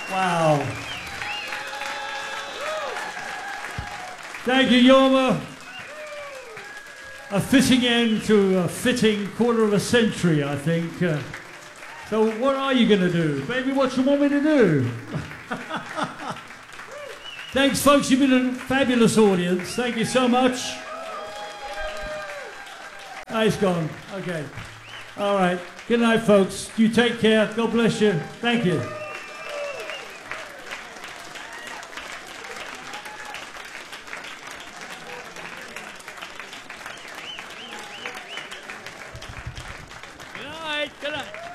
Wow. Thank you, Jorma. A fitting end to a fitting quarter of a century, I think. So what are you going to do? Baby, what you want me to do? Thanks, folks. You've been a fabulous audience. Thank you so much. Oh, he's gone. Okay. All right. Good night, folks. You take care. God bless you. Thank you. Good night. Good night.